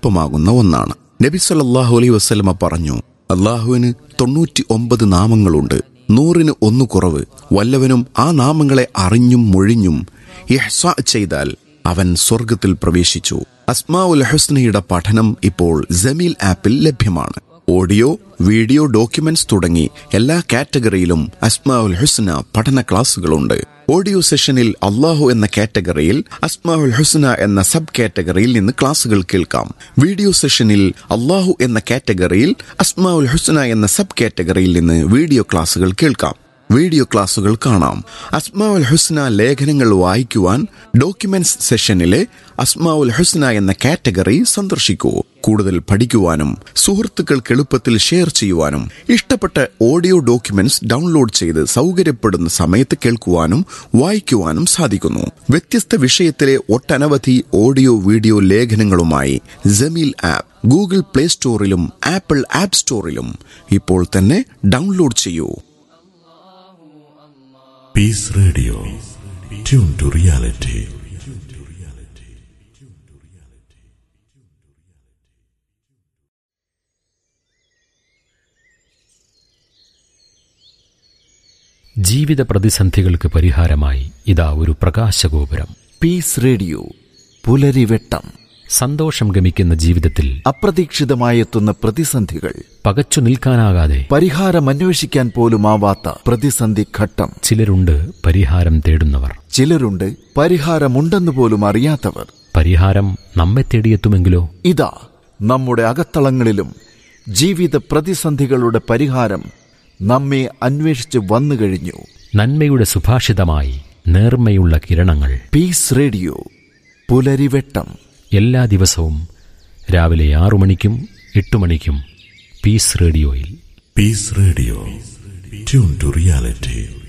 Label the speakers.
Speaker 1: എളുപ്പമാകുന്ന ഒന്നാണ്. നബി സല്ലല്ലാഹു അലൈഹി വസല്ലമ പറഞ്ഞു, അല്ലാഹുവിന് 99 നാമങ്ങളുണ്ട്, 100-ന് 1 കുറവ്. വല്ലവനും ആ നാമങ്ങളെ അറിഞ്ഞും മൊഴിഞ്ഞും ഇഹ്സാ ചെയ്താൽ അവൻ സ്വർഗത്തിൽ പ്രവേശിച്ചു. അസ്മാഉൽ ഹുസ്നയുടെ പഠനം ഇപ്പോൾ ജമീൽ ആപ്പിൽ ലഭ്യമാണ്. ഓഡിയോ, വീഡിയോ, ഡോക്യുമെന്റ്സ് തുടങ്ങി എല്ലാ കാറ്റഗറിയിലും അസ്മാഉൽ ഹുസ്ന പഠന ക്ലാസുകളുണ്ട്. ഓഡിയോ സെഷനിൽ അല്ലാഹു എന്ന കാറ്റഗറിയിൽ, അസ്മാഉൽ ഹുസ്ന എന്ന സബ് കാറ്റഗറിയിൽ നിന്ന് ക്ലാസുകൾ കേൾക്കാം. വീഡിയോ സെഷനിൽ അല്ലാഹു എന്ന കാറ്റഗറിയിൽ, അസ്മാഉൽ ഹുസ്ന എന്ന സബ് കാറ്റഗറിയിൽ നിന്ന് വീഡിയോ ക്ലാസുകൾ കേൾക്കാം. വീഡിയോ ക്ലാസുകൾ കാണാം. അസ്മാഉൽ ഹുസ്ന ലേഖനങ്ങൾ വായിക്കുവാൻ ഡോക്യുമെന്റ്സ് സെഷനിലെ അസ്മാഉൽ ഹുസ്ന എന്ന കാറ്റഗറി സന്ദർശിക്കൂ. കൂടുതൽ പഠിക്കുവാനും സുഹൃത്തുക്കൾക്ക് എളുപ്പത്തിൽ ഷെയർ ചെയ്യുവാനും ഇഷ്ടപ്പെട്ട ഓഡിയോ ഡോക്യുമെന്റ്സ് ഡൗൺലോഡ് ചെയ്ത് സൗകര്യപ്പെടുന്ന സമയത്ത് കേൾക്കുവാനും വായിക്കുവാനും സാധിക്കുന്നു. വ്യത്യസ്ത വിഷയത്തിലെ ഒട്ടനവധി audio video ലേഖനങ്ങളുമായി Jameel app Google play സ്റ്റോറിലും apple app സ്റ്റോറിലും ഇപ്പോൾ തന്നെ ഡൗൺലോഡ് ചെയ്യൂ.
Speaker 2: Peace Radio. Tune to reality.
Speaker 3: ജീവിത പ്രതിസന്ധികൾക്ക് പരിഹാരമായി ഇതാ ഒരു പ്രകാശഗോപുരം.
Speaker 4: പീസ് റേഡിയോ പുലരിവെട്ടം.
Speaker 3: സന്തോഷം ഗമിക്കുന്ന ജീവിതത്തിൽ
Speaker 4: അപ്രതീക്ഷിതമായെത്തുന്ന പ്രതിസന്ധികൾ,
Speaker 3: പകച്ചു നിൽക്കാനാകാതെ
Speaker 4: പരിഹാരമന്വേഷിക്കാൻ പോലുമാവാത്ത പ്രതിസന്ധി ഘട്ടം.
Speaker 3: ചിലരുണ്ട് പരിഹാരം തേടുന്നവർ,
Speaker 4: ചിലരുണ്ട് പരിഹാരമുണ്ടെന്ന് പോലും അറിയാത്തവർ.
Speaker 3: പരിഹാരം നമ്മെ തേടിയെത്തുമെങ്കിലോ?
Speaker 4: ഇതാ നമ്മുടെ അകത്തളങ്ങളിലും ജീവിത പ്രതിസന്ധികളുടെ പരിഹാരം നമ്മെ അന്വേഷിച്ച് വന്നു കഴിഞ്ഞു.
Speaker 3: നന്മയുടെ സുഭാഷിതമായി നേർമ്മയുള്ള കിരണങ്ങൾ.
Speaker 4: പീസ് റേഡിയോ പുലരിവെട്ടം.
Speaker 3: എല്ലാ ദിവസവും രാവിലെ 6 മണിക്കും 8 മണിക്കും പീസ് റേഡിയോയിൽ.
Speaker 2: Peace Radio. Tune to reality.